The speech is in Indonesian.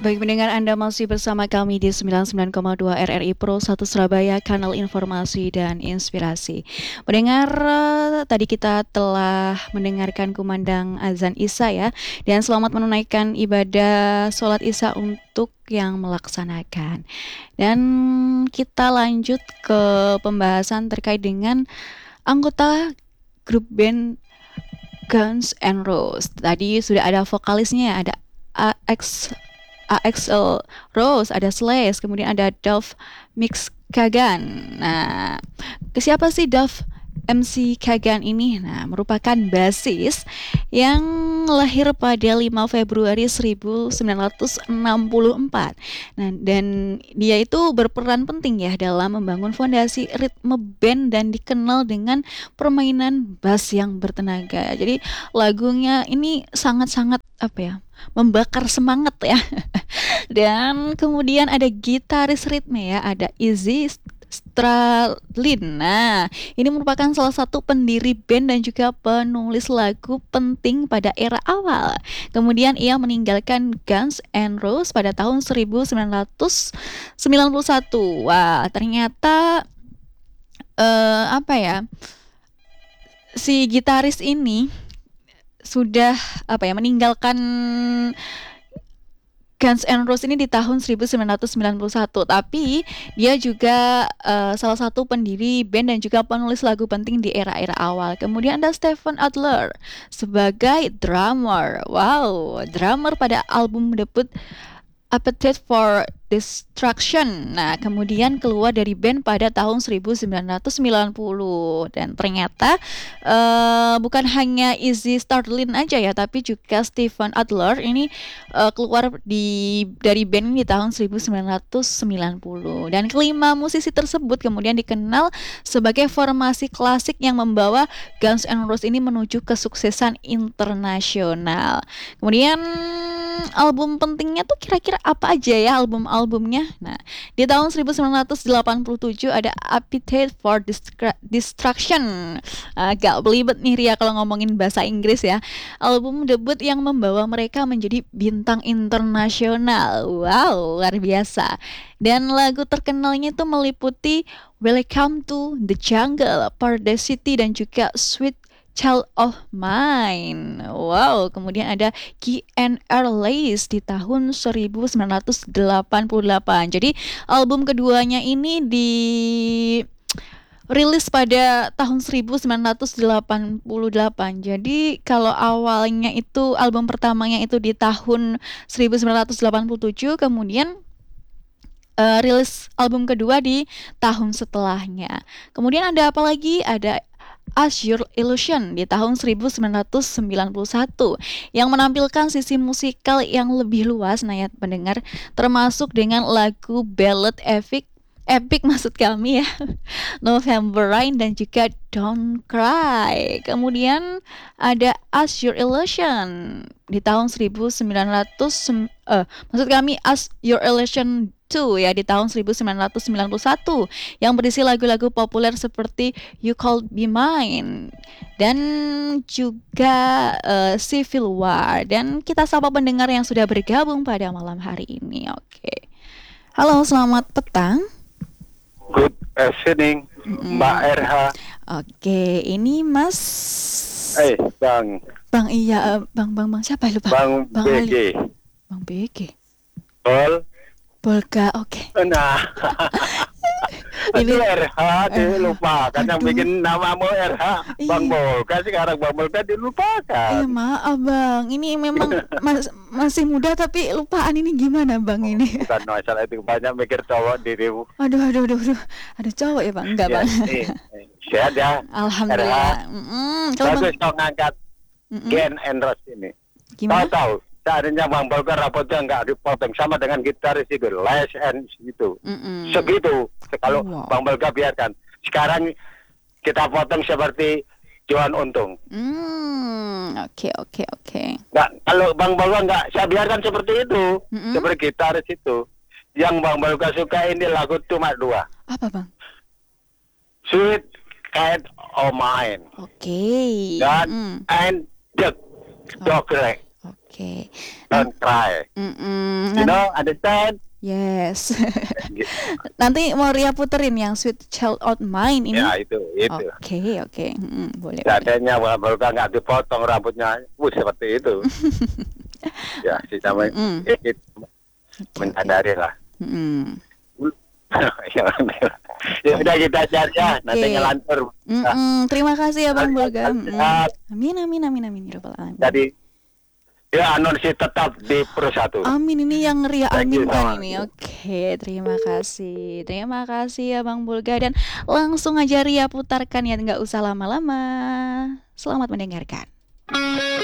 Baik pendengar, Anda masih bersama kami di 99,2 RRI Pro 1 Surabaya, kanal informasi dan inspirasi. Pendengar, tadi kita telah mendengarkan kumandang azan Isya ya, dan selamat menunaikan ibadah sholat Isya untuk yang melaksanakan. Dan kita lanjut ke pembahasan terkait dengan anggota grup band Guns N' Roses. Tadi sudah ada vokalisnya, ada AXL Rose, ada Slash, kemudian ada Dove Mix Kagan. Nah, siapa sih Dove MC Kagan ini? Nah, merupakan basis yang lahir pada 5 Februari 1964. Nah, dan dia itu berperan penting ya dalam membangun fondasi ritme band dan dikenal dengan permainan bass yang bertenaga. Jadi lagunya ini sangat-sangat membakar semangat ya. Dan kemudian ada gitaris ritme ya, ada Izzy Stradlin. Nah, ini merupakan salah satu pendiri band dan juga penulis lagu penting pada era awal. Kemudian ia meninggalkan Guns N' Roses pada tahun 1991. Wah, ternyata si gitaris ini sudah meninggalkan Guns N' Roses ini di tahun 1991, tapi dia juga salah satu pendiri band dan juga penulis lagu penting di era-era awal. Kemudian ada Steven Adler sebagai drummer. Wow, drummer pada album debut Appetite for Destruction. Nah, kemudian keluar dari band pada tahun 1990. Dan ternyata bukan hanya Izzy Stradlin aja ya, tapi juga Steven Adler ini keluar dari band ini di tahun 1990. Dan kelima musisi tersebut kemudian dikenal sebagai formasi klasik yang membawa Guns N' Roses ini menuju kesuksesan internasional. Kemudian album pentingnya tuh kira-kira apa aja ya albumnya? Nah, di tahun 1987 ada Appetite for Destruction. Agak belibet nih Ria kalau ngomongin bahasa Inggris ya. Album debut yang membawa mereka menjadi bintang internasional. Wow, luar biasa. Dan lagu terkenalnya itu meliputi Welcome to the Jungle, Paradise City, dan juga Sweet Child of Mine. Wow, kemudian ada Key and Lace di tahun 1988. Jadi album keduanya ini rilis pada tahun 1988. Jadi kalau awalnya itu album pertamanya itu di tahun 1987, kemudian rilis album kedua di tahun setelahnya. Kemudian ada apa lagi? Ada As Your Illusion di tahun 1991 yang menampilkan sisi musikal yang lebih luas, nah ya pendengar, termasuk dengan lagu ballad epic maksud kami ya, November Rain dan juga Don't Cry. Kemudian ada As Your Illusion di tahun 1991 ya di tahun 1991 yang berisi lagu-lagu populer seperti You Could Be Mine dan juga Civil War. Dan kita sapa pendengar yang sudah bergabung pada malam hari ini. Oke. Halo, selamat petang. Good evening, Mbak RH. Oke, ini Mas Bang. Bang siapa lupa? Bang BG. Ali. Bang BG. Bolga, oke. Nah, ini RH dilupakan. Yang bikin namamu RH, Bang Bolga, sekarang Bang Bolga dilupakan. Maaf Bang, ini memang masih muda tapi lupaan ini gimana Bang ini? Bukan masalah itu, banyak mikir cowok dirimu. Aduh, ada cowok ya Bang? Enggak Bang. Sehat ya. Alhamdulillah. Bagus kau ngangkat Guns N' Roses ini. Gimana? Tahu. Seandainya Bang Bolga rapotnya nggak dipotong sama dengan gitaris itu, Les and itu, segitu. Kalau Bang Bolga biarkan. Sekarang kita potong seperti Johan Untung. Oke. Nggak, kalau Bang Bolga nggak, saya biarkan seperti itu, seperti gitaris itu. Yang Bang Bolga suka ini lagu cuma dua. Apa Bang? Sweet Child of Mine. Oke. Dan and the Dog Leg. Oke. Don't cry. You know, understand? Yes. Nanti mau Ria puterin yang Sweet Child of Mine ini. Ya, itu. Oke. Boleh. Seandainya Bang nggak dipotong rambutnya, seperti itu. Ya, sih sama menyadari lah. Ya udah kita cari ya, nanti ngelantur. Terima kasih ya Bang Bulga. Amin. Ya Rabbal Alamin. Jadi ya anonsi tetap di Pro 1. Amin, ini yang Ria aminkan ini. Oke, terima kasih ya Bang Bulga, dan langsung aja Ria putarkan ya, nggak usah lama-lama. Selamat mendengarkan.